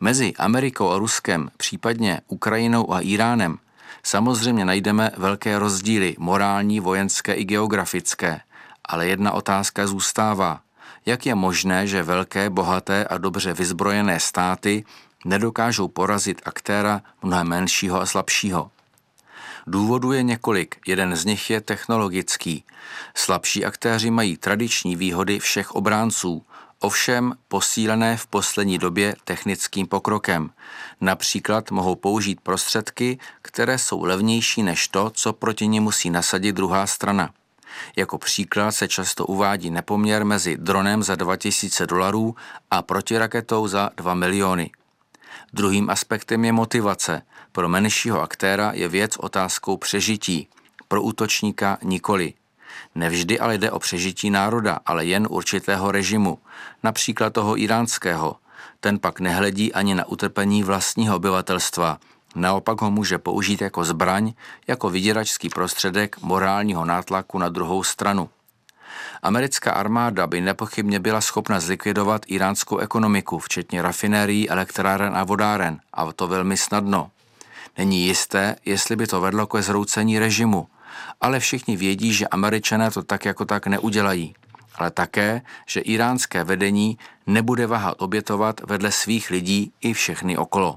Mezi Amerikou a Ruskem, případně Ukrajinou a Iránem, samozřejmě najdeme velké rozdíly, morální, vojenské i geografické, ale jedna otázka zůstává. Jak je možné, že velké, bohaté a dobře vyzbrojené státy nedokážou porazit aktéra mnohem menšího a slabšího? Důvodů je několik, jeden z nich je technologický. Slabší aktéři mají tradiční výhody všech obránců, ovšem posílené v poslední době technickým pokrokem. Například mohou použít prostředky, které jsou levnější než to, co proti nim musí nasadit druhá strana. Jako příklad se často uvádí nepoměr mezi dronem za $2000 a protiraketou za 2 miliony. Druhým aspektem je motivace. Pro menšího aktéra je věc otázkou přežití, pro útočníka nikoli. Nevždy ale jde o přežití národa, ale jen určitého režimu, například toho iránského. Ten pak nehledí ani na utrpení vlastního obyvatelstva, naopak ho může použít jako zbraň, jako vyděračský prostředek morálního nátlaku na druhou stranu. Americká armáda by nepochybně byla schopna zlikvidovat iránskou ekonomiku, včetně rafinérií, elektráren a vodáren, a to velmi snadno. Není jisté, jestli by to vedlo ke zhroucení režimu, ale všichni vědí, že Američané to tak jako tak neudělají, ale také, že iránské vedení nebude váhat obětovat vedle svých lidí i všechny okolo.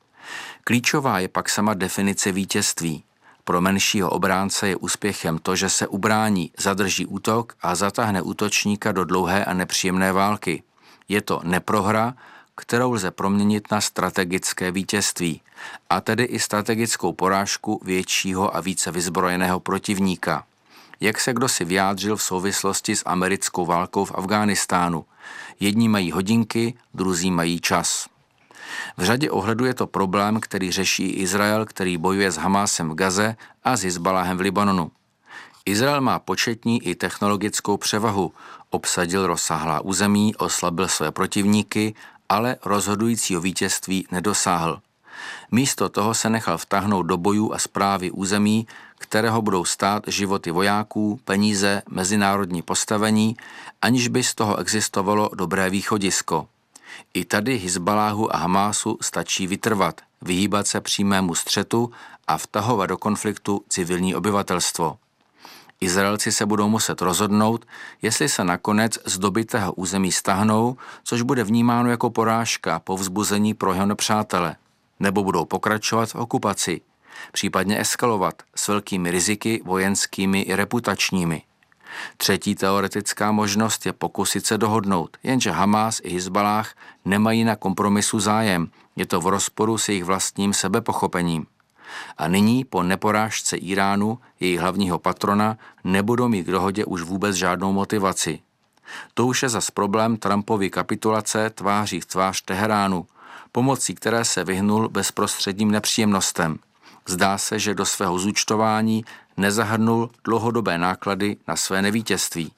Klíčová je pak sama definice vítězství. Pro menšího obránce je úspěchem to, že se ubrání, zadrží útok a zatáhne útočníka do dlouhé a nepříjemné války. Je to neprohra, kterou lze proměnit na strategické vítězství, a tedy i strategickou porážku většího a více vyzbrojeného protivníka. Jak se kdosi vyjádřil v souvislosti s americkou válkou v Afghánistánu. Jedni mají hodinky, druzí mají čas. V řadě ohledů je to problém, který řeší Izrael, který bojuje s Hamásem v Gaze a s Hizbaláhem v Libanonu. Izrael má početní i technologickou převahu, obsadil rozsáhlá území, oslabil své protivníky, ale rozhodujícího vítězství nedosáhl. Místo toho se nechal vtáhnout do bojů a správy území, kterého budou stát životy vojáků, peníze, mezinárodní postavení, aniž by z toho existovalo dobré východisko. I tady Hizbaláhu a Hamásu stačí vytrvat, vyhýbat se přímému střetu a vtahovat do konfliktu civilní obyvatelstvo. Izraelci se budou muset rozhodnout, jestli se nakonec z dobytého území stáhnou, což bude vnímáno jako porážka, povzbuzení pro jeho nepřátele, nebo budou pokračovat v okupaci, případně eskalovat s velkými riziky vojenskými i reputačními. Třetí teoretická možnost je pokusit se dohodnout, jenže Hamás i Hizbalách nemají na kompromisu zájem, je to v rozporu s jejich vlastním sebepochopením. A nyní po neporážce Iránu, jejich hlavního patrona, nebudou mít k dohodě už vůbec žádnou motivaci. To už je zas problém Trumpovy kapitulace tváří v tvář Teheránu, pomocí které se vyhnul bezprostředním nepříjemnostem. Zdá se, že do svého zúčtování nezahrnul dlouhodobé náklady na své nevítězství.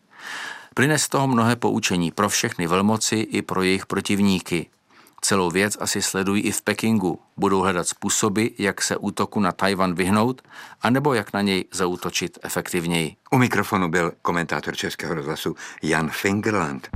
Plyne z toho mnohé poučení pro všechny velmoci i pro jejich protivníky. Celou věc asi sledují i v Pekingu. Budou hledat způsoby, jak se útoku na Tajvan vyhnout, anebo jak na něj zaútočit efektivněji. U mikrofonu byl komentátor Českého rozhlasu Jan Fingerland.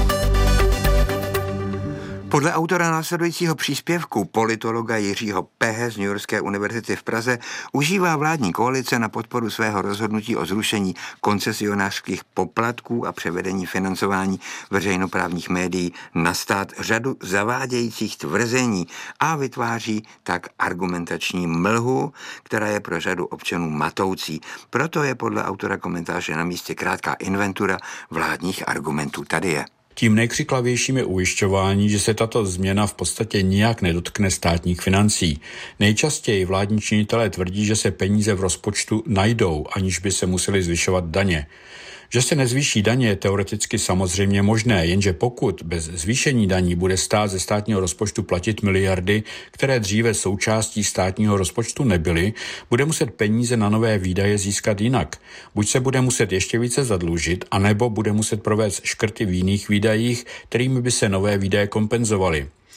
Podle autora následujícího příspěvku, politologa Jiřího Pehe z Newyorské univerzity v Praze, užívá vládní koalice na podporu svého rozhodnutí o zrušení koncesionářských poplatků a převedení financování veřejnoprávních médií na stát řadu zavádějících tvrzení a vytváří tak argumentační mlhu, která je pro řadu občanů matoucí. Proto je podle autora komentáře na místě krátká inventura vládních argumentů. Tady je. Tím nejkřiklavějším je ujišťování, že se tato změna v podstatě nijak nedotkne státních financí. Nejčastěji vládní činitelé tvrdí, že se peníze v rozpočtu najdou, aniž by se museli zvyšovat daně. Že se nezvýší daně je teoreticky samozřejmě možné, jenže pokud bez zvýšení daní bude stát ze státního rozpočtu platit miliardy, které dříve součástí státního rozpočtu nebyly, bude muset peníze na nové výdaje získat jinak. Buď se bude muset ještě více zadlužit, anebo bude muset provést škrty v jiných výdajích, kterými by se nové výdaje kompenzovaly.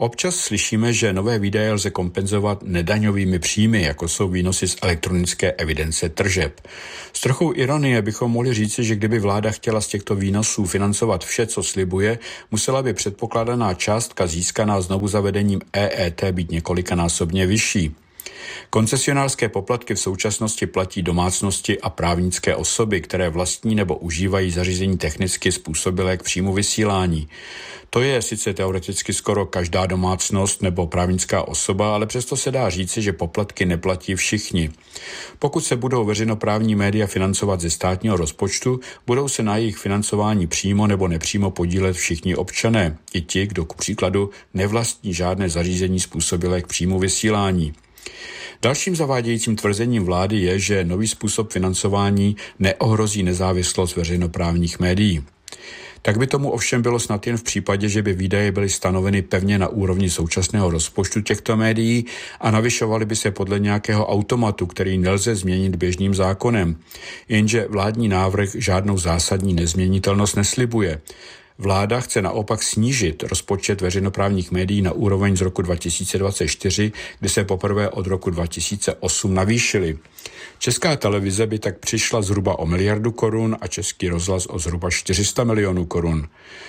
Občas slyšíme, že nové výdaje lze kompenzovat nedaňovými příjmy, jako jsou výnosy z elektronické evidence tržeb. S trochou ironie bychom mohli říci, že kdyby vláda chtěla z těchto výnosů financovat vše, co slibuje, musela by předpokládaná částka získaná znovu zavedením EET být několikanásobně vyšší. Koncesionářské poplatky v současnosti platí domácnosti a právnické osoby, které vlastní nebo užívají zařízení technicky způsobilé k příjmu vysílání. To je sice teoreticky skoro každá domácnost nebo právnická osoba, ale přesto se dá říci, že poplatky neplatí všichni. Pokud se budou veřejnoprávní média financovat ze státního rozpočtu, budou se na jejich financování přímo nebo nepřímo podílet všichni občané, i ti, kdo ku příkladu nevlastní žádné zařízení způsobilé k příjmu vysílání. Dalším zavádějícím tvrzením vlády je, že nový způsob financování neohrozí nezávislost veřejnoprávních médií. Tak by tomu ovšem bylo snad jen v případě, že by výdaje byly stanoveny pevně na úrovni současného rozpočtu těchto médií a navyšovaly by se podle nějakého automatu, který nelze změnit běžným zákonem. Jenže vládní návrh žádnou zásadní nezměnitelnost neslibuje. Vláda chce naopak snížit rozpočet veřejnoprávních médií na úroveň z roku 2024, kdy se poprvé od roku 2008 navýšily. Česká televize by tak přišla zhruba o 1 miliardu korun a Český rozhlas o zhruba 400 milionů korun.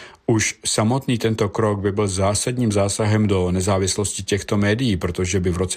Už samotný tento krok by byl zásadním zásahem do nezávislosti těchto médií, protože by v roce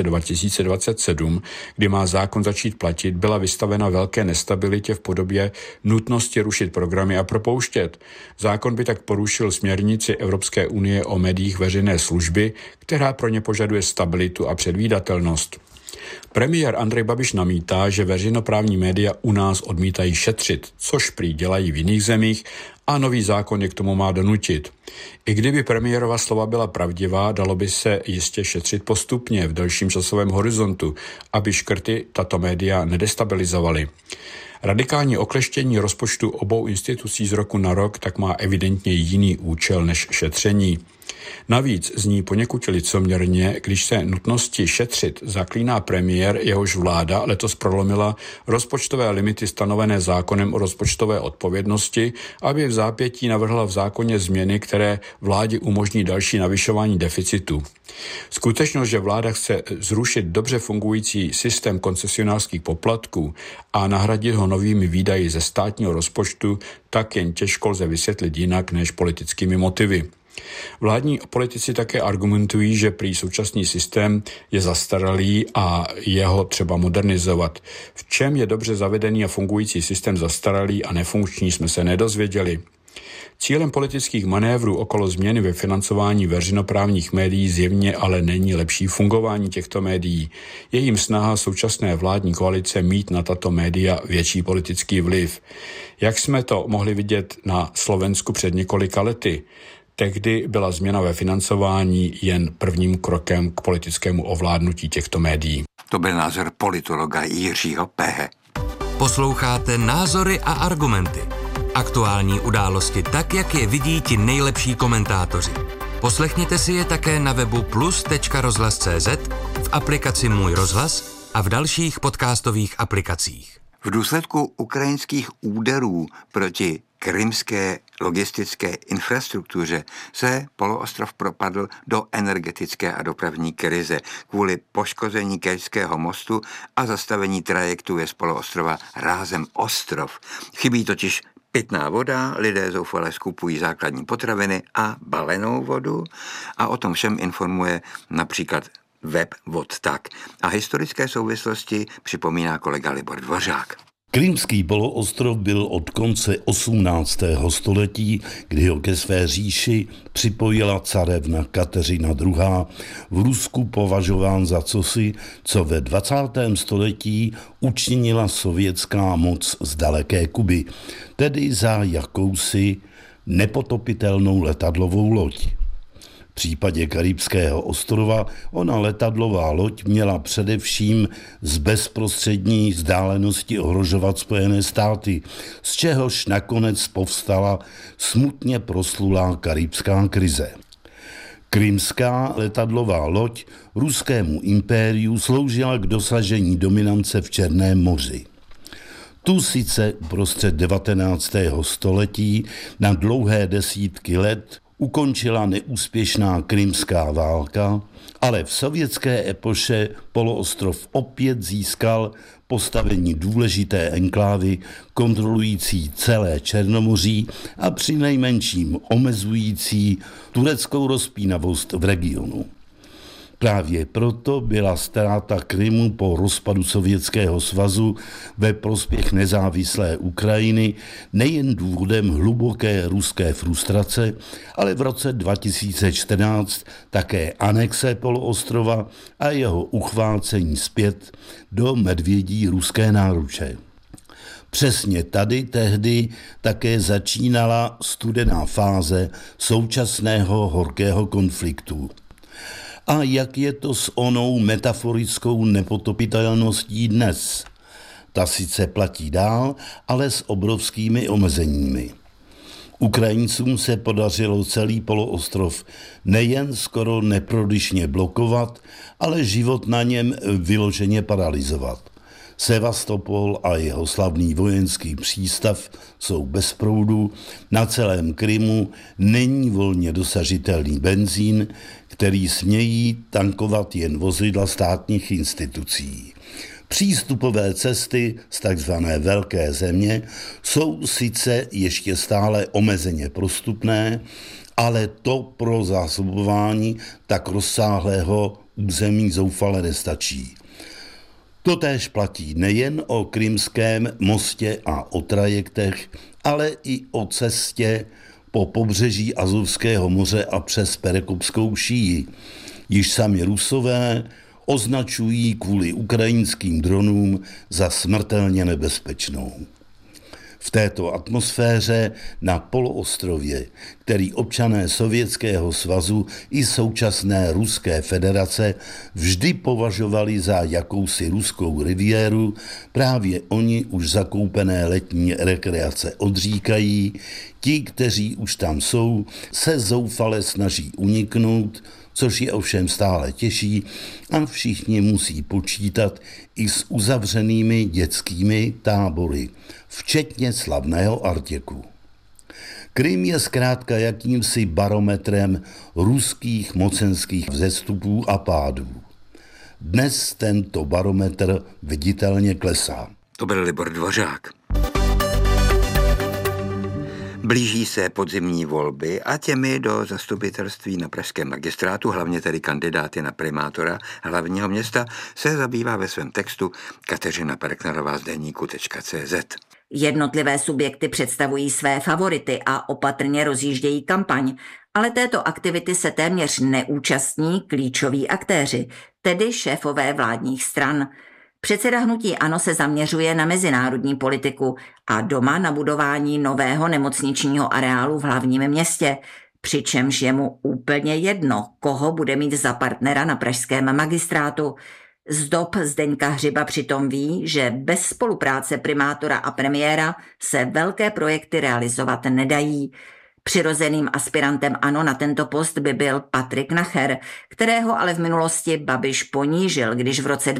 2027, kdy má zákon začít platit, byla vystavena velké nestabilitě v podobě nutnosti rušit programy a propouštět. Zákon by tak porušil směrnici Evropské unie o médiích veřejné služby, která pro ně požaduje stabilitu a předvídatelnost. Premiér Andrej Babiš namítá, že veřejnoprávní média u nás odmítají šetřit, což prý dělají v jiných zemích a nový zákon je k tomu má donutit. I kdyby premiérova slova byla pravdivá, dalo by se jistě šetřit postupně v delším časovém horizontu, aby škrty tato média nedestabilizovaly. Radikální okleštění rozpočtu obou institucí z roku na rok tak má evidentně jiný účel než šetření. Navíc zní poněkud licoměrně, když se nutnosti šetřit zaklíná premiér, jehož vláda letos prolomila rozpočtové limity stanovené zákonem o rozpočtové odpovědnosti, aby v zápětí navrhla v zákoně změny, které vládě umožní další navyšování deficitu. Skutečnost, že vláda chce zrušit dobře fungující systém koncesionářských poplatků a nahradit ho novými výdaji ze státního rozpočtu, tak jen těžko lze vysvětlit jinak než politickými motivy. Vládní politici také argumentují, že prý současný systém je zastaralý a jeho třeba modernizovat. V čem je dobře zavedený a fungující systém zastaralý a nefunkční, jsme se nedozvěděli. Cílem politických manévrů okolo změny ve financování veřejnoprávních médií zjevně ale není lepší fungování těchto médií. Je jim snaha současné vládní koalice mít na tato média větší politický vliv. Jak jsme to mohli vidět na Slovensku před několika lety? Tehdy byla změna ve financování jen prvním krokem k politickému ovládnutí těchto médií. To byl názor politologa Jiřího Pehe. Posloucháte Názory a argumenty. Aktuální události tak, jak je vidí ti nejlepší komentátoři. Poslechněte si je také na webu plus.rozhlas.cz, v aplikaci Můj rozhlas a v dalších podcastových aplikacích. V důsledku ukrajinských úderů proti krymské logistické infrastruktuře se poloostrov propadl do energetické a dopravní krize kvůli poškození Kerčského mostu a zastavení trajektu je z poloostrova rázem ostrov. Chybí totiž pitná voda, lidé zoufale skupují základní potraviny a balenou vodu a o tom všem informuje například web Vodtak. A historické souvislosti připomíná kolega Libor Dvořák. Krymský poloostrov byl od konce 18. století, kdy ho ke své říši připojila carevna Kateřina II. V Rusku považován za cosi, co ve 20. století učinila sovětská moc z daleké Kuby, tedy za jakousi nepotopitelnou letadlovou loď. V případě Karibského ostrova ona letadlová loď měla především z bezprostřední vzdálenosti ohrožovat Spojené státy, z čehož nakonec povstala smutně proslulá karibská krize. Krymská letadlová loď ruskému impériu sloužila k dosažení dominance v Černém moři. Tu sice uprostřed 19. století na dlouhé desítky let ukončila neúspěšná krymská válka, ale v sovětské epoše poloostrov opět získal postavení důležité enklávy kontrolující celé Černomoří a přinejmenším omezující tureckou rozpínavost v regionu. Právě proto byla ztráta Krymu po rozpadu Sovětského svazu ve prospěch nezávislé Ukrajiny nejen důvodem hluboké ruské frustrace, ale v roce 2014 také anexe poloostrova a jeho uchvácení zpět do medvědí ruské náruče. Přesně tady tehdy také začínala studená fáze současného horkého konfliktu. A jak je to s onou metaforickou nepotopitelností dnes? Ta sice platí dál, ale s obrovskými omezeními. Ukrajincům se podařilo celý poloostrov nejen skoro neprodyšně blokovat, ale život na něm vyloženě paralyzovat. Sevastopol a jeho slavný vojenský přístav jsou bez proudu, na celém Krymu není volně dosažitelný benzín, který smějí tankovat jen vozidla státních institucí. Přístupové cesty z takzvané velké země jsou sice ještě stále omezeně prostupné, ale to pro zásobování tak rozsáhlého území zoufale nestačí. Totéž platí nejen o Krymském mostě a o trajektech, ale i o cestě po pobřeží Azovského moře a přes Perekopskou šíji, již sami Rusové označují kvůli ukrajinským dronům za smrtelně nebezpečnou. V této atmosféře na poloostrově, který občané Sovětského svazu i současné Ruské federace vždy považovali za jakousi ruskou riviéru, právě oni už zakoupené letní rekreace odříkají, ti, kteří už tam jsou, se zoufale snaží uniknout, což je ovšem stále těžší a všichni musí počítat i s uzavřenými dětskými tábory, včetně slavného Artěku. Krym je zkrátka jakýmsi barometrem ruských mocenských vzestupů a pádů. Dnes tento barometr viditelně klesá. To byl Libor Dvořák. Blíží se podzimní volby a těmi do zastupitelství na pražském magistrátu, hlavně tedy kandidáty na primátora hlavního města, se zabývá ve svém textu Kateřina Perknerová z deníku.cz. Jednotlivé subjekty představují své favority a opatrně rozjíždějí kampaň, ale této aktivity se téměř neúčastní klíčoví aktéři, tedy šéfové vládních stran. Předseda hnutí ANO se zaměřuje na mezinárodní politiku a doma na budování nového nemocničního areálu v hlavním městě, přičemž je mu úplně jedno, koho bude mít za partnera na pražském magistrátu. Z dob Zdeňka Hřiba přitom ví, že bez spolupráce primátora a premiéra se velké projekty realizovat nedají. Přirozeným aspirantem ANO na tento post by byl Patrik Nacher, kterého ale v minulosti Babiš ponížil, když v roce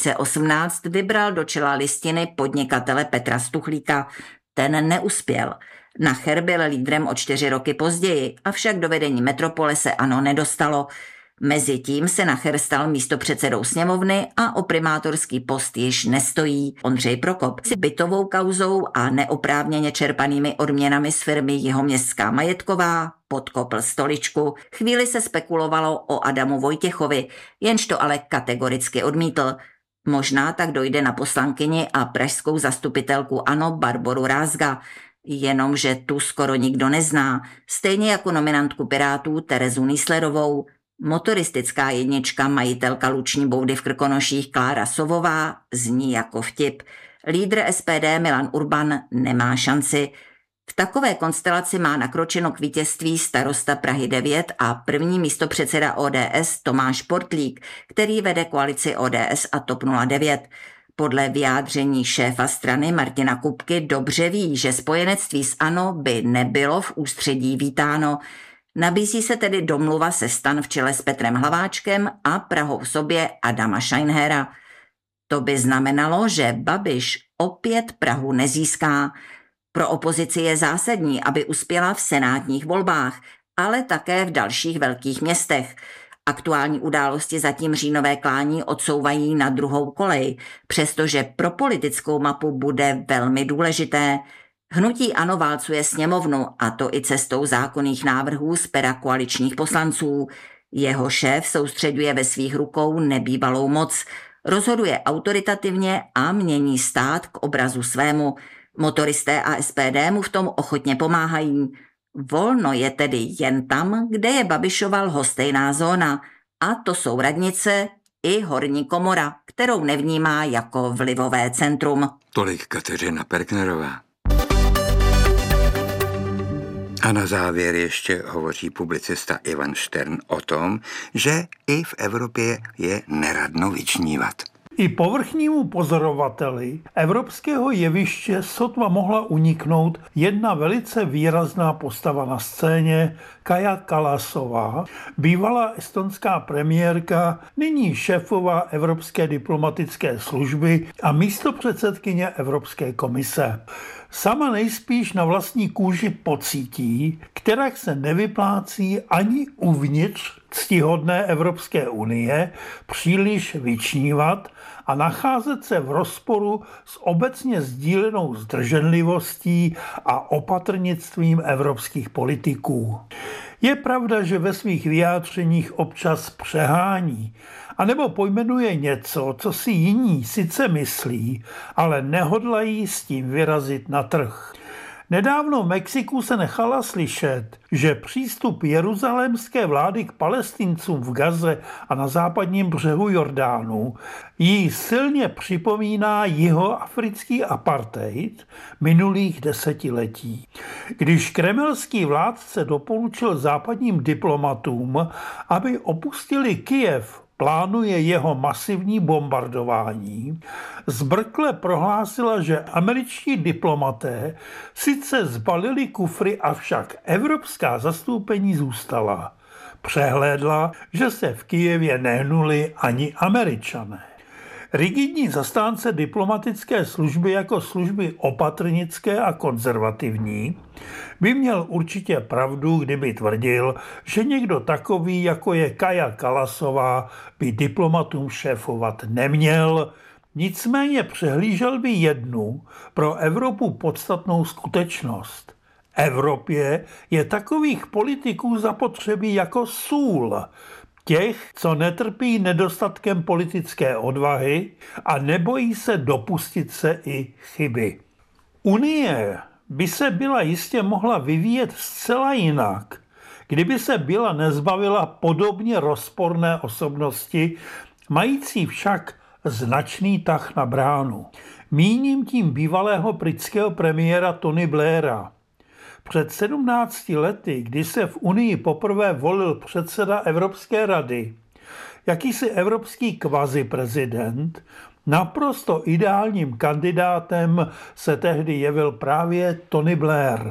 2018 vybral do čela listiny podnikatele Petra Stuchlíka. Ten neuspěl. Nacher byl lídrem o 4 roky později, avšak do vedení metropole se ANO nedostalo. Mezitím se Nacher stal místopředsedou sněmovny a o primátorský post již nestojí. Ondřej Prokop si bytovou kauzou a neoprávněně čerpanými odměnami z firmy Jihoměstská majetková podkopl stoličku. Chvíli se spekulovalo o Adamu Vojtěchovi, jenž to ale kategoricky odmítl. Možná tak dojde na poslankyni a pražskou zastupitelku ANO Barboru Rázga, jenomže tu skoro nikdo nezná, stejně jako nominantku Pirátů Terezu Nýslerovou. Motoristická jednička, majitelka luční boudy v Krkonoších Klára Sovová zní jako vtip. Lídr SPD Milan Urban nemá šanci. V takové konstelaci má nakročeno k vítězství starosta Prahy 9 a první místopředseda ODS Tomáš Portlík, který vede koalici ODS a TOP 09. Podle vyjádření šéfa strany Martina Kupky dobře ví, že spojenectví s ANO by nebylo v ústředí vítáno. Nabízí se tedy domluva se STAN v čele s Petrem Hlaváčkem a Prahou v sobě Adama Scheinhera. To by znamenalo, že Babiš opět Prahu nezíská. Pro opozici je zásadní, aby uspěla v senátních volbách ale také v dalších velkých městech. Aktuální události zatím říjnové klání odsouvají na druhou kolej, přestože pro politickou mapu bude velmi důležité. Hnutí ANO válcuje sněmovnu, a to i cestou zákonných návrhů z pera koaličních poslanců. Jeho šéf soustředuje ve svých rukou nebývalou moc, rozhoduje autoritativně a mění stát k obrazu svému. Motoristé a SPD mu v tom ochotně pomáhají. Volno je tedy jen tam, kde je Babišova lhostejná zóna, a to jsou radnice i horní komora, kterou nevnímá jako vlivové centrum. Tolik Kateřina Perknerová. A na závěr ještě hovoří publicista Ivan Štern o tom, že i v Evropě je neradno vyčnívat. I povrchnímu pozorovateli evropského jeviště sotva mohla uniknout jedna velice výrazná postava na scéně, Kaja Kallasová, bývalá estonská premiérka, nyní šéfová Evropské diplomatické služby a místopředsedkyně Evropské komise. Sama nejspíš na vlastní kůži pocítí, kterak se nevyplácí ani uvnitř ctihodné Evropské unie příliš vyčnívat a nacházet se v rozporu s obecně sdílenou zdrženlivostí a opatrnictvím evropských politiků. Je pravda, že ve svých vyjádřeních občas přehání, anebo pojmenuje něco, co si jiní sice myslí, ale nehodlají s tím vyrazit na trh. Nedávno v Mexiku se nechala slyšet, že přístup jeruzalémské vlády k Palestincům v Gaze a na západním břehu Jordánu jí silně připomíná jihoafrický apartheid minulých desetiletí. Když kremelský vládce doporučil západním diplomatům, aby opustili Kyjev, plánuje jeho masivní bombardování, zbrkle prohlásila, že američtí diplomaté sice zbalili kufry, avšak evropská zastoupení zůstala. Přehlédla, že se v Kyjevě nehnuli ani Američané. Rigidní zastánce diplomatické služby jako služby opatrnické a konzervativní by měl určitě pravdu, kdyby tvrdil, že někdo takový, jako je Kaja Kallasová, by diplomatům šéfovat neměl, nicméně přehlížel by jednu pro Evropu podstatnou skutečnost. Evropě je takových politiků zapotřebí jako sůl, těch, co netrpí nedostatkem politické odvahy a nebojí se dopustit se i chyby. Unie by se byla jistě mohla vyvíjet zcela jinak, kdyby se byla nezbavila podobně rozporné osobnosti, mající však značný tah na bránu. Míním tím bývalého britského premiéra Tony Blaira. Před 17 lety, kdy se v Unii poprvé volil předseda Evropské rady, jakýsi evropský kvaziprezident, naprosto ideálním kandidátem se tehdy jevil právě Tony Blair.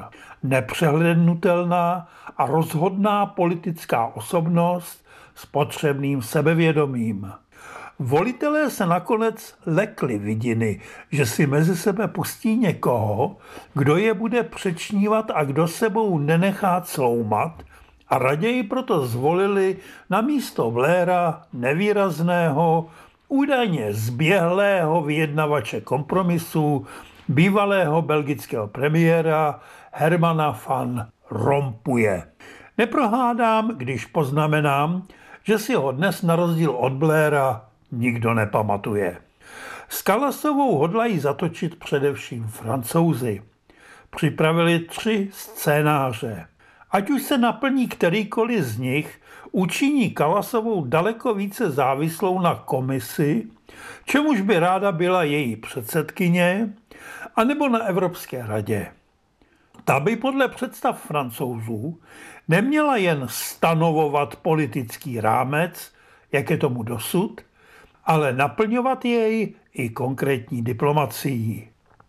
Nepřehlédnutelná a rozhodná politická osobnost s potřebným sebevědomím. Volitelé se nakonec lekli vidiny, že si mezi sebe pustí někoho, kdo je bude přečnívat a kdo sebou nenechá cloumat, a raději proto zvolili na místo Blaira nevýrazného, údajně zběhlého vyjednavače kompromisů, bývalého belgického premiéra Hermana van Rompuye. Neprohádám, když poznamenám, že si ho dnes na rozdíl od Blaira nikdo nepamatuje. S Kallasovou hodlají zatočit především Francouzi. Připravili 3 scénáře. Ať už se naplní kterýkoliv z nich, učiní Kallasovou daleko více závislou na komisi, čemuž by ráda byla její předsedkyně, anebo na Evropské radě. Ta by podle představ Francouzů neměla jen stanovovat politický rámec, jak je tomu dosud, ale naplňovat jej i konkrétní diplomacií.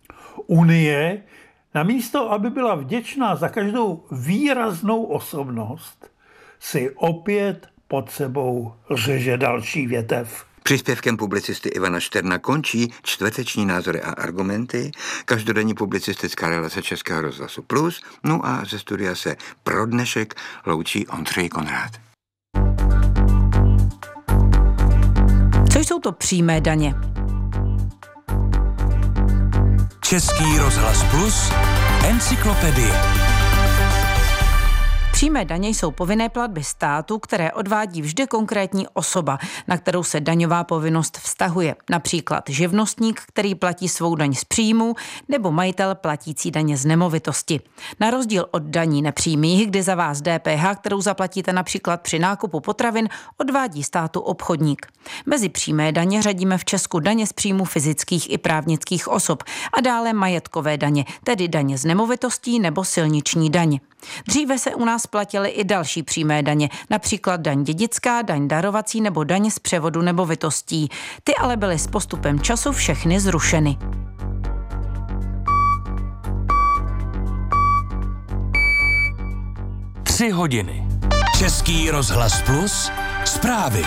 Unie, namísto aby byla vděčná za každou výraznou osobnost, si opět pod sebou řeže další větev. Příspěvkem publicisty Ivana Šterna končí čtvrteční názory a argumenty, každodenní publicistická relace Českého rozhlasu Plus, no a ze studia se pro dnešek loučí Ondřej Konrád. Co jsou to přímé daně? Český rozhlas Plus, encyklopedie. Přímé daně jsou povinné platby státu, které odvádí vždy konkrétní osoba, na kterou se daňová povinnost vztahuje. Například živnostník, který platí svou daň z příjmu, nebo majitel platící daně z nemovitosti. Na rozdíl od daní nepřímých, kdy za vás DPH, kterou zaplatíte například při nákupu potravin, odvádí státu obchodník. Mezi přímé daně řadíme v Česku daně z příjmu fyzických i právnických osob a dále majetkové daně, tedy daně z nemovitostí nebo silniční daň. Dříve se u nás platily i další přímé daně, například daň dědická, daň darovací nebo daň z převodu nemovitostí. Ty ale byly s postupem času všechny zrušeny. Tři hodiny. Český rozhlas Plus, zprávy.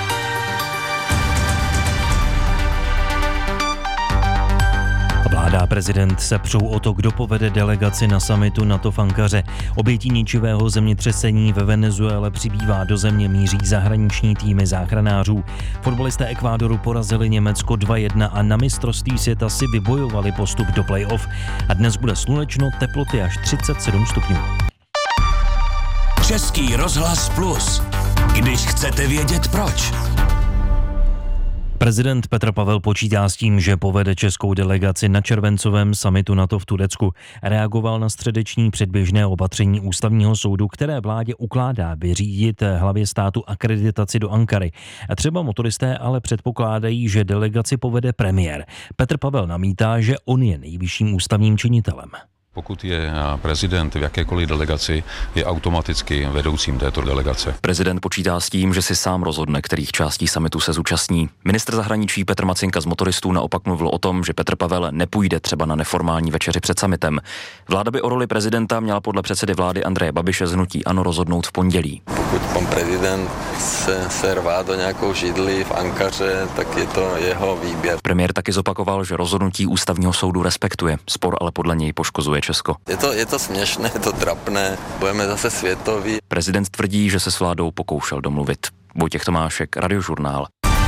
Vláda a prezident se přou o to, kdo povede delegaci na summitu NATO v Ankaře. Obětí ničivého zemětřesení ve Venezuele přibývá, do země míří zahraniční týmy záchranářů. Fotbalisté Ekvádoru porazili Německo 2-1 a na mistrovství světa si vybojovali postup do play-off. A dnes bude slunečno, teploty až 37 stupňů. Český rozhlas Plus. Když chcete vědět proč. Prezident Petr Pavel počítá s tím, že povede českou delegaci na červencovém summitu NATO v Turecku. Reagoval na středeční předběžné opatření ústavního soudu, které vládě ukládá vyřídit hlavě státu akreditaci do Ankary. Třeba motoristé ale předpokládají, že delegaci povede premiér. Petr Pavel namítá, že on je nejvyšším ústavním činitelem. Pokud je prezident v jakékoliv delegaci, je automaticky vedoucím této delegace. Prezident počítá s tím, že si sám rozhodne, kterých částí summitu se zúčastní. Ministr zahraničí Petr Macinka z motoristů naopak mluvil o tom, že Petr Pavel nepůjde třeba na neformální večeři před summitem. Vláda by o roli prezidenta měla podle předsedy vlády Andreje Babiše z hnutí ANO rozhodnout v pondělí. Pokud pan prezident se rvá do nějakou židli v Ankaře, tak je to jeho výběr. Premiér taky zopakoval, že rozhodnutí ústavního soudu respektuje. Spor ale podle něj poškozuje Česko. Je to směšné, je to trapné, budeme zase světoví. Prezident tvrdí, že se s vládou pokoušel domluvit. Vojtěch Tomášek, Radiožurnál.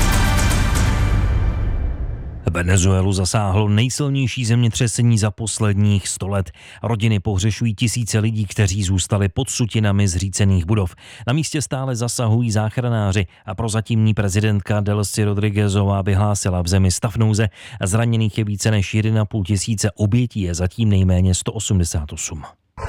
Venezuelu zasáhlo nejsilnější zemětřesení za posledních 100 let. Rodiny pohřešují tisíce lidí, kteří zůstali pod sutinami zřícených budov. Na místě stále zasahují záchranáři a prozatímní prezidentka Delcy Rodriguezová vyhlásila v zemi stav nouze. Zraněných je více než 1,5 tisíce, obětí je zatím nejméně 188.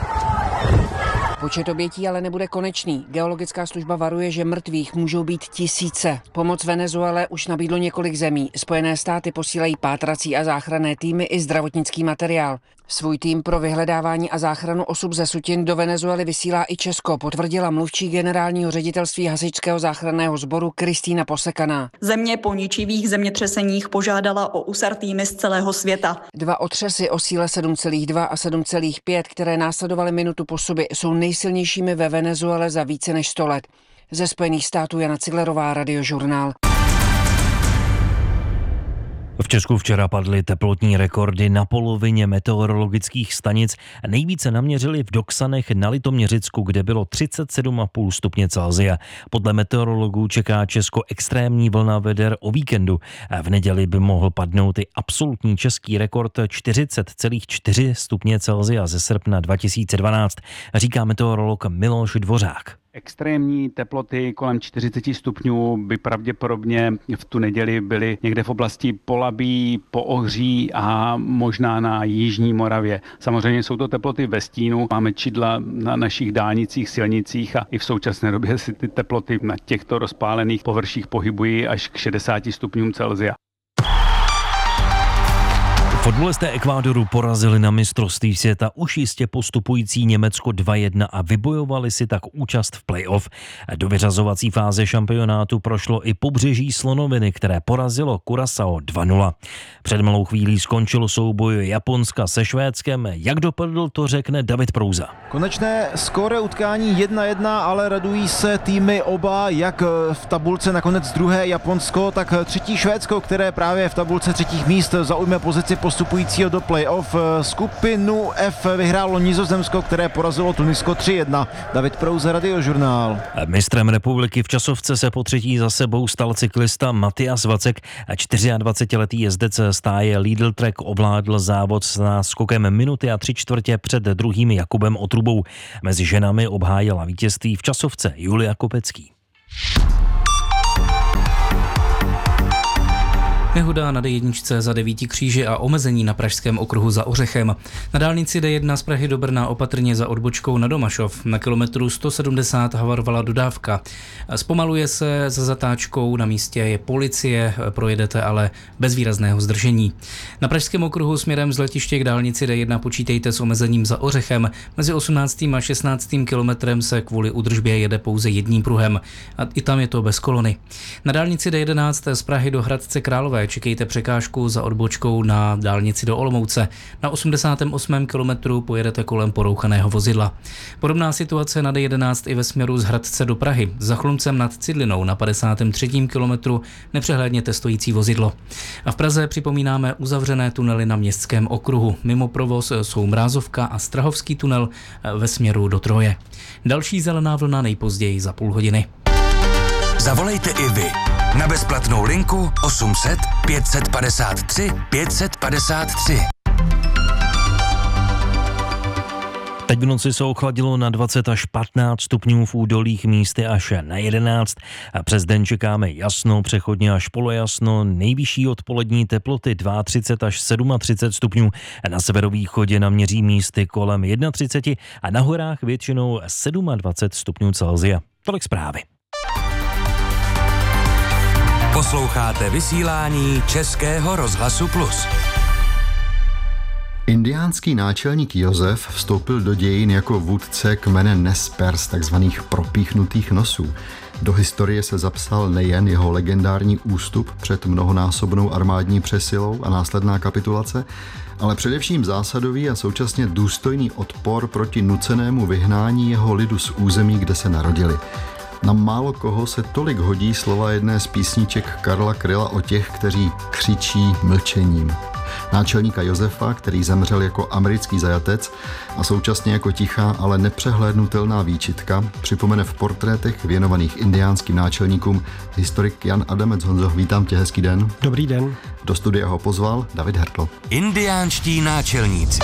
Počet obětí ale nebude konečný. Geologická služba varuje, že mrtvých můžou být tisíce. Pomoc Venezuele už nabídlo několik zemí. Spojené státy posílají pátrací a záchranné týmy i zdravotnický materiál. Svůj tým pro vyhledávání a záchranu osob ze sutin do Venezuely vysílá i Česko, potvrdila mluvčí generálního ředitelství hasičského záchranného sboru Kristýna Posekaná. Země po ničivých zemětřeseních požádala o USAR týmy z celého světa. 2 otřesy o síle 7,2 a 7,5, které následovaly minutu po sobě, jsou nejsilnějšími ve Venezuele za více než 100 let. Ze Spojených států Jana Ciglerová, Radiožurnál. V Česku včera padly teplotní rekordy na polovině meteorologických stanic. Nejvíce naměřili v Doksanech na Litoměřicku, kde bylo 37,5 stupně Celsia. Podle meteorologů čeká Česko extrémní vlna veder o víkendu. V neděli by mohl padnout i absolutní český rekord 40,4 stupně Celsia ze srpna 2012, říká meteorolog Miloš Dvořák. Extrémní teploty kolem 40 stupňů by pravděpodobně v tu neděli byly někde v oblasti Polabí, Poohří a možná na jižní Moravě. Samozřejmě jsou to teploty ve stínu, máme čidla na našich dálnicích, silnicích a i v současné době si ty teploty na těchto rozpálených površích pohybují až k 60 stupňům Celsia. Fotbalisté Ekvádoru porazili na mistrovství světa už jistě postupující Německo 2-1 a vybojovali si tak účast v play-off. Do vyřazovací fáze šampionátu prošlo i Pobřeží Slonoviny, které porazilo Curaçao 2-0. Před malou chvílí skončil souboj Japonska se Švédskem. Jak dopadl, to řekne David Prouza. Konečné skóre utkání 1-1, ale radují se týmy oba, jak v tabulce nakonec druhé Japonsko, tak třetí Švédsko, které právě v tabulce třetích míst zaujme pozici postupujícího do play-off. Skupinu F vyhrálo Nizozemsko, které porazilo Tunisko 3-1. David Prouze, Radiožurnál. Mistrem republiky v časovce se po třetí za sebou stal cyklista Matias Vacek. 24letý jezdec stáje Lidl Trek ovládl závod s náskokem minuty a 3/4 před druhým Jakubem Otrubou. Mezi ženami obhájila vítězství v časovce Julia Kopecký. Nehoda na D1 za 9 kříži a omezení na pražském okruhu za Ořechem. Na dálnici D1 z Prahy do Brna opatrně za odbočkou na Domašov. Na kilometru 170 havarovala dodávka. Zpomaluje se za zatáčkou, na místě je policie, projedete ale bez výrazného zdržení. Na pražském okruhu směrem z letiště k dálnici D1 počítejte s omezením za Ořechem. Mezi 18. a 16. kilometrem se kvůli údržbě jede pouze jedním pruhem. A i tam je to bez kolony. Na dálnici D11 z Prahy do Hradce Králové čekejte překážku za odbočkou na dálnici do Olomouce. Na 88. kilometru pojedete kolem porouchaného vozidla. Podobná situace na D11 i ve směru z Hradce do Prahy. Za Chlumcem nad Cidlinou na 53. kilometru nepřehlédněte stojící vozidlo. A v Praze připomínáme uzavřené tunely na Městském okruhu. Mimo provoz jsou Mrázovka a Strahovský tunel ve směru do Troje. Další zelená vlna nejpozději za půl hodiny. Zavolejte i vy na bezplatnou linku 800 553 553. Teď v noci se ochladilo na 20 až 15 stupňů, v údolích místy až na 11. A přes den čekáme jasno, přechodně až polojasno, nejvyšší odpolední teploty 32 až 37 stupňů. Na severovýchodě naměří místy kolem 31 a na horách většinou 27 stupňů Celsia. Tolik zprávy. Posloucháte vysílání Českého rozhlasu Plus. Indiánský náčelník Josef vstoupil do dějin jako vůdce kmene Nez Perce, takzvaných propíchnutých nosů. Do historie se zapsal nejen jeho legendární ústup před mnohonásobnou armádní přesilou a následná kapitulace, ale především zásadový a současně důstojný odpor proti nucenému vyhnání jeho lidu z území, kde se narodili. Na málo koho se tolik hodí slova jedné z písniček Karla Kryla o těch, kteří křičí mlčením. Náčelníka Josefa, který zemřel jako americký zajatec a současně jako tichá, ale nepřehlédnutelná výčitka, připomene v portrétech věnovaných indiánským náčelníkům historik Jan Adamec. Honzo, vítám tě, hezký den. Dobrý den. Do studia ho pozval David Hertl. Indiánští náčelníci.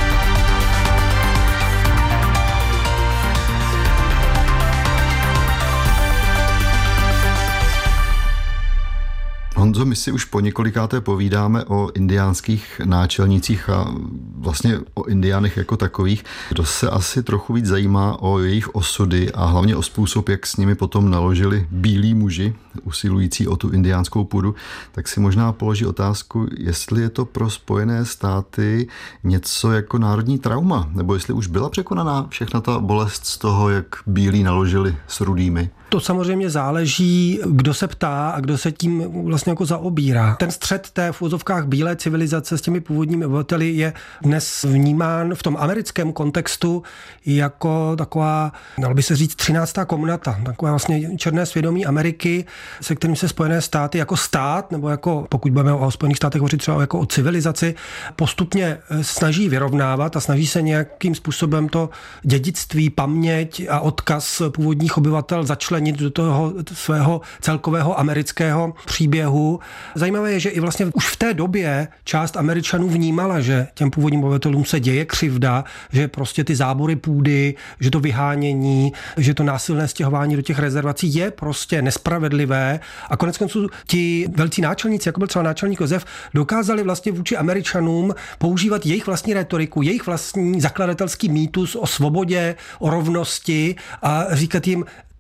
Honzo, my si už po několikáté povídáme o indiánských náčelnících a vlastně o indiánech jako takových. Kdo se asi trochu víc zajímá o jejich osudy a hlavně o způsob, jak s nimi potom naložili bílí muži, usilující o tu indiánskou půdu, tak si možná položí otázku, jestli je to pro Spojené státy něco jako národní trauma, nebo jestli už byla překonaná všechna ta bolest z toho, jak bílí naložili s rudými. To samozřejmě záleží, kdo se ptá a kdo se tím vlastně jako zaobírá. Ten střet té v úzovkách bílé civilizace s těmi původními obyvateli je dnes vnímán v tom americkém kontextu jako taková, dalo by se říct, 13. komnata, takové vlastně černé svědomí Ameriky, se kterým se Spojené státy jako stát, nebo jako, pokud budeme o Spojených státech hovořit třeba jako o civilizaci, postupně snaží vyrovnávat a snaží se nějakým způsobem to dědictví, paměť a odkaz původních obyvatel začlenit do toho svého celkového amerického příběhu. Zajímavé je, že i vlastně už v té době část Američanů vnímala, že těm původním obyvatelům se děje křivda, že prostě ty zábory půdy, že to vyhánění, že to násilné stěhování do těch rezervací je prostě nespravedlivé a koneckonců ti velcí náčelníci, jako byl třeba náčelník Josef, dokázali vlastně vůči Američanům používat jejich vlastní retoriku, jejich vlastní zakladatelský mýtus o svobodě, o rovnosti a říkat jim,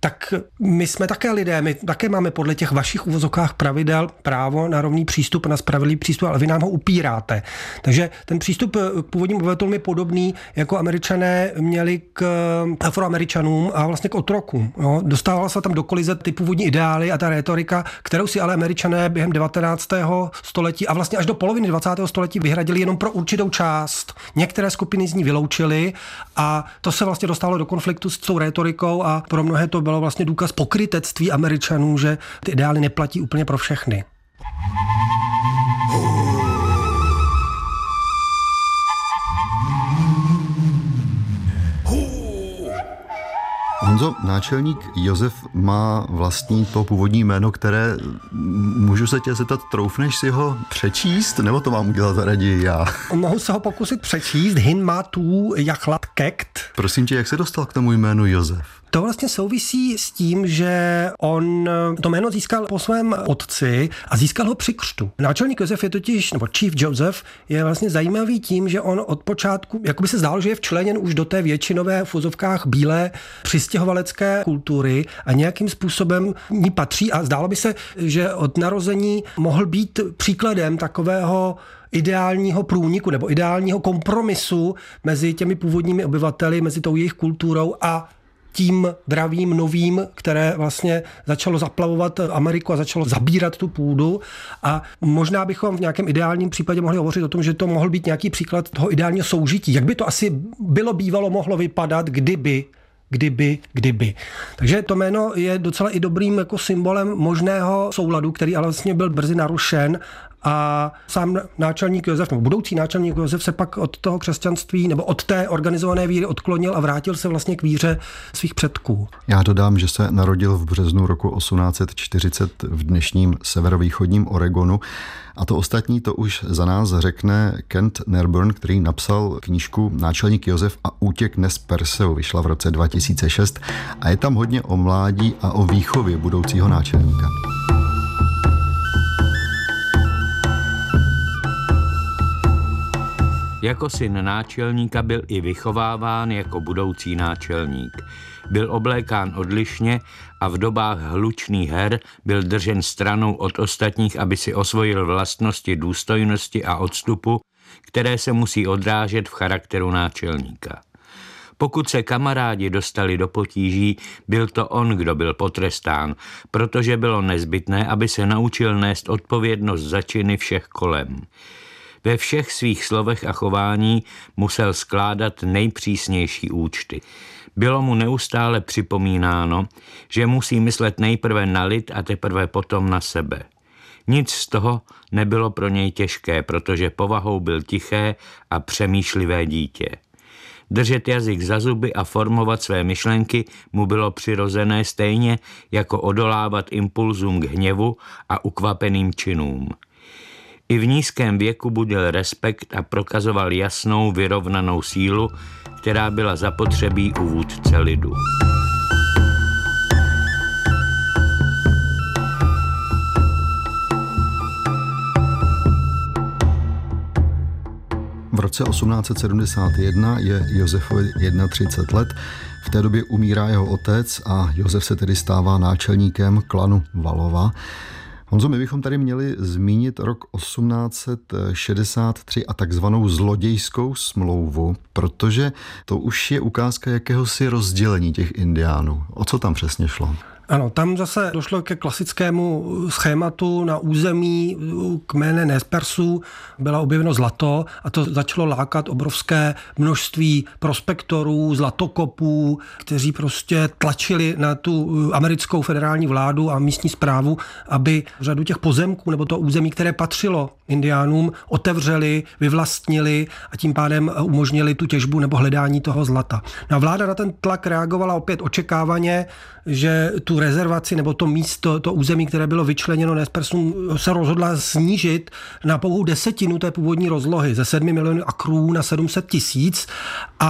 tak my jsme také lidé, my také máme podle těch vašich uvozovkách pravidel právo na rovný přístup, na spravedlivý přístup, ale vy nám ho upíráte. Takže ten přístup k původním obyvatelům je podobný, jako Američané měli k Afroameričanům a vlastně k otrokům. Jo. Dostávala se tam do kolize ty původní ideály a ta rétorika, kterou si ale Američané během 19. století a vlastně až do poloviny 20. století vyhradili jenom pro určitou část. Některé skupiny z ní vyloučili a to se vlastně dostalo do konfliktu s tou rétorikou a pro mnohé to bylo vlastně důkaz pokrytectví Američanů, že ty ideály neplatí úplně pro všechny. Honzo, náčelník Josef má vlastní to původní jméno, které, můžu se tě zeptat, troufneš si ho přečíst, nebo to mám udělat raději já? Mohu se ho pokusit přečíst. Hin má tu jachlat kekt. Prosím tě, jak se dostal k tomu jménu Josef? To vlastně souvisí s tím, že on to jméno získal po svém otci a získal ho při křtu. Náčelník Josef je totiž, nebo Chief Joseph, je vlastně zajímavý tím, že on od počátku, jakoby se zdálo, že je včleněn už do té většinové v uvozovkách bílé přistěhovalecké kultury a nějakým způsobem ní patří a zdálo by se, že od narození mohl být příkladem takového ideálního průniku nebo ideálního kompromisu mezi těmi původními obyvateli, mezi tou jejich kulturou a tím dravým novým, které vlastně začalo zaplavovat Ameriku a začalo zabírat tu půdu. A možná bychom v nějakém ideálním případě mohli hovořit o tom, že to mohl být nějaký příklad toho ideálního soužití. Jak by to asi bylo bývalo mohlo vypadat, kdyby. Takže to jméno je docela i dobrým jako symbolem možného souladu, který ale vlastně byl brzy narušen a sám náčelník Josef, nebo budoucí náčelník Josef se pak od toho křesťanství nebo od té organizované víry odklonil a vrátil se vlastně k víře svých předků. Já dodám, že se narodil v březnu roku 1840 v dnešním severovýchodním Oregonu a to ostatní to už za nás řekne Kent Nerburn, který napsal knížku Náčelník Josef a útěk Nez Perceu, vyšla v roce 2006 a je tam hodně o mládí a o výchově budoucího náčelníka. Jako syn náčelníka byl i vychováván jako budoucí náčelník. Byl oblékán odlišně a v dobách hlučných her byl držen stranou od ostatních, aby si osvojil vlastnosti důstojnosti a odstupu, které se musí odrážet v charakteru náčelníka. Pokud se kamarádi dostali do potíží, byl to on, kdo byl potrestán, protože bylo nezbytné, aby se naučil nést odpovědnost za činy všech kolem. Ve všech svých slovech a chování musel skládat nejpřísnější účty. Bylo mu neustále připomínáno, že musí myslet nejprve na lid a teprve potom na sebe. Nic z toho nebylo pro něj těžké, protože povahou byl tiché a přemýšlivé dítě. Držet jazyk za zuby a formovat své myšlenky mu bylo přirozené stejně jako odolávat impulzům k hněvu a ukvapeným činům. I v nízkém věku budil respekt a prokazoval jasnou, vyrovnanou sílu, která byla zapotřebí u vůdce lidu. V roce 1871 je Josefovi 31 let. V té době umírá jeho otec a Josef se tedy stává náčelníkem klanu Valova. Honzo, my bychom tady měli zmínit rok 1863 a takzvanou zlodějskou smlouvu, protože to už je ukázka jakéhosi rozdělení těch indiánů. O co tam přesně šlo? Ano, tam zase došlo ke klasickému schématu. Na území kmene Nez Persů bylo objeveno zlato a to začalo lákat obrovské množství prospektorů, zlatokopů, kteří prostě tlačili na tu americkou federální vládu a místní správu, aby řadu těch pozemků nebo to území, které patřilo indiánům, otevřeli, vyvlastnili a tím pádem umožnili tu těžbu nebo hledání toho zlata. No a vláda na ten tlak reagovala opět očekávaně, že tu rezervaci nebo to místo, to území, které bylo vyčleněno Nez Persům, se rozhodla snížit na pouhou 10% té původní rozlohy ze 7 milionů akrů na 700 000 a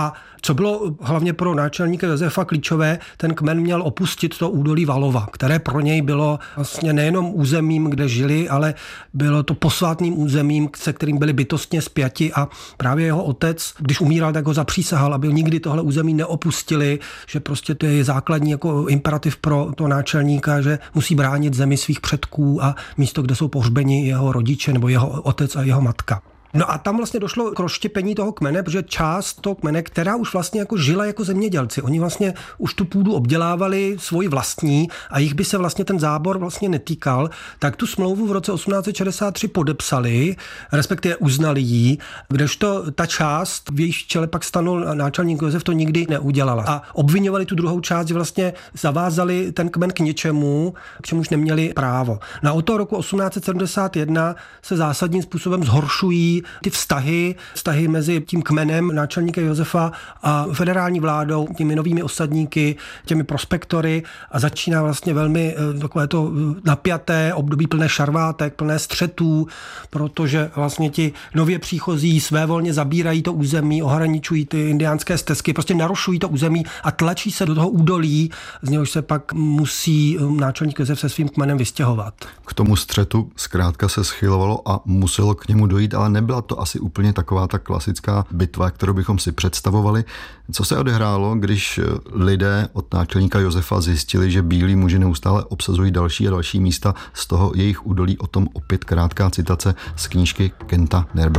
Co bylo hlavně pro náčelníka Josefa klíčové, ten kmen měl opustit to údolí Valova, které pro něj bylo vlastně nejenom územím, kde žili, ale bylo to posvátným územím, se kterým byli bytostně spjati a právě jeho otec, když umíral, tak ho zapřísahal, aby nikdy tohle území neopustili, že prostě to je základní jako imperativ pro toho náčelníka, že musí bránit zemi svých předků a místo, kde jsou pohřbeni jeho rodiče nebo jeho otec a jeho matka. No a tam vlastně došlo k rozštěpení toho kmene, protože část toho kmene, která už vlastně jako žila jako zemědělci, oni vlastně už tu půdu obdělávali svoji vlastní a jich by se vlastně ten zábor vlastně netýkal, tak tu smlouvu v roce 1863 podepsali, respektive uznali ji, kdežto ta část, v jejíž čele pak stanul náčelník Josef, to nikdy neudělala. A obviňovali tu druhou část, že vlastně zavázali ten kmen k něčemu, k čemuž neměli právo. No a od toho roku 1871 se zásadním způsobem zhoršují ty vztahy mezi tím kmenem náčelníka Josefa a federální vládou, těmi novými osadníky, těmi prospektory a začíná vlastně velmi takové to napjaté období plné šarvátek, plné střetů, protože vlastně ti nově příchozí svévolně zabírají to území, ohraničují ty indiánské stezky, prostě narušují to území a tlačí se do toho údolí, z něhož se pak musí náčelník Josef se svým kmenem vystěhovat. K tomu střetu zkrátka se schylovalo a muselo k němu dojít, ale nebyla to asi úplně taková ta klasická bitva, kterou bychom si představovali. Co se odehrálo, když lidé od náčelníka Josefa zjistili, že bílí muži neustále obsazují další a další místa z toho jejich údolí? O tom opět krátká citace z knížky Kenta Nerberga.